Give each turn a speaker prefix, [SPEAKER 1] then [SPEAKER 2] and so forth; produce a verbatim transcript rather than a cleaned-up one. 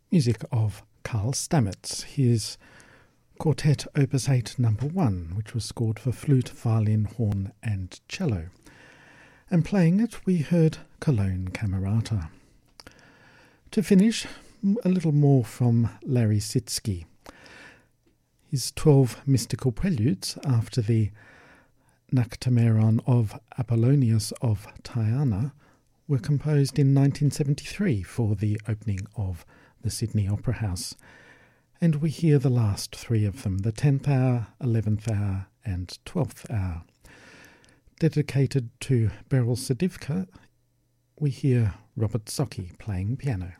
[SPEAKER 1] music of Carl Stamets, his Quartet Opus eight number one, which was scored for flute, violin, horn and cello. And playing it we heard Cologne Camerata. To finish, a little more from Larry Sitzky. His twelve mystical preludes after the Nocturmeron of Apollonius of Tyana were composed in nineteen seventy-three for the opening of the Sydney Opera House. And we hear the last three of them, the tenth hour, eleventh hour and twelfth hour. Dedicated to Beryl Sadivka, we hear Robert Zocchi playing piano.